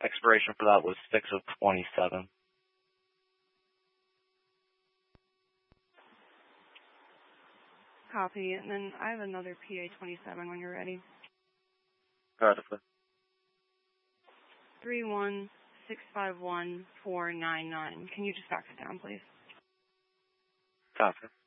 Expiration for that was 6 of 27. Copy. And then I have another PA-27 when you're ready. Got it. 31651-499. Can you just fax it down, please? Copy.